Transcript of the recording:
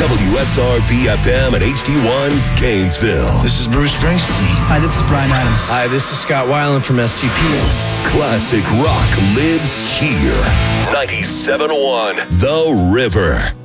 WSRV-FM and HD1 Gainesville. This is Bruce Springsteen. Hi, this is Bryan Adams. Hi, this is Scott Weiland from STP. Classic rock lives here. 97.1 The River.